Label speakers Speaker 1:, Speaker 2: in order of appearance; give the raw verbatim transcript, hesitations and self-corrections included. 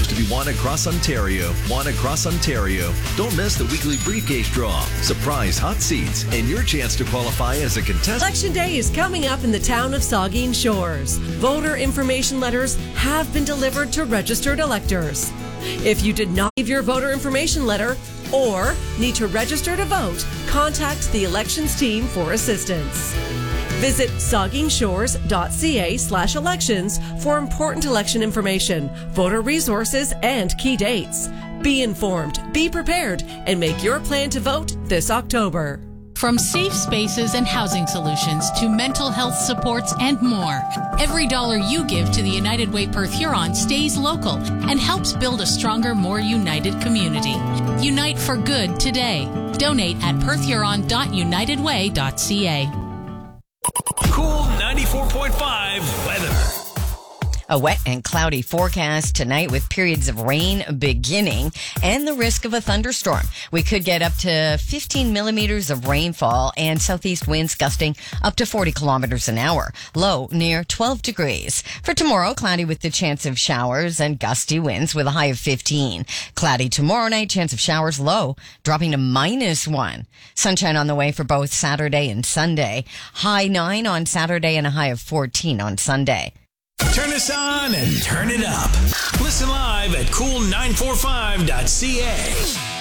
Speaker 1: proves to be won across Ontario. Won across Ontario. Don't miss the weekly briefcase draw, surprise hot seats, and your chance to qualify as a contestant.
Speaker 2: Election Day is coming up in the town of Saugeen Shores. Voter information letters have been delivered to registered electors. If you did not leave your voter information letter or need to register to vote, contact the elections team for assistance. Visit saugeenshores.ca slash elections for important election information, voter resources, and key dates. Be informed, be prepared, and make your plan to vote this October.
Speaker 3: From safe spaces and housing solutions to mental health supports and more, every dollar you give to the United Way Perth Huron stays local and helps build a stronger, more united community. Unite for good today. Donate at perth huron dot united way dot c a.
Speaker 4: Cool ninety-four point five weather.
Speaker 5: A wet and cloudy forecast tonight with periods of rain beginning and the risk of a thunderstorm. We could get up to fifteen millimeters of rainfall and southeast winds gusting up to forty kilometers an hour. Low near twelve degrees. For tomorrow, cloudy with the chance of showers and gusty winds with a high of fifteen. Cloudy tomorrow night, chance of showers low, dropping to minus one. Sunshine on the way for both Saturday and Sunday. High nine on Saturday and a high of fourteen on Sunday.
Speaker 4: Turn us on and turn it up. Listen live at cool nine forty-five dot c a.